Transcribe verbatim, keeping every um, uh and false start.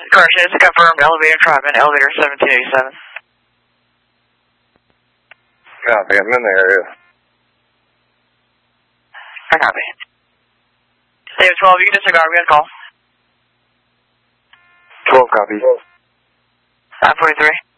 Correction, it's confirmed. Elevator Tribman, elevator seventeen eighty-seven. Copy, I'm in the area. I copy. David twelve, you can disregard. We got a call. twelve, copy. nine forty-three.